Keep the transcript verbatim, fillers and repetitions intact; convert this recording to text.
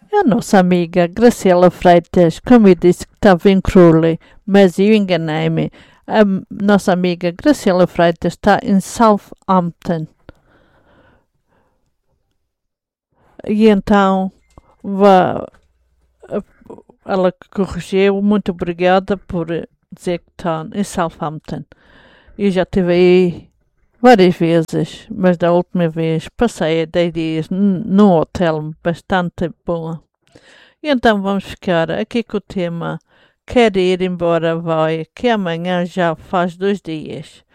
A nossa amiga Graciela Freitas, como eu disse que estava em Crawley, mas eu enganei-me. A nossa amiga Graciela Freitas está em Southampton. E então, vá, ela corrigiu. Muito obrigada por dizer que está em Southampton. Eu já estive aí várias vezes, mas da última vez passei dez dias num hotel bastante bom. E então vamos ficar aqui com o tema Quer ir embora, vai, que amanhã já faz dois dias.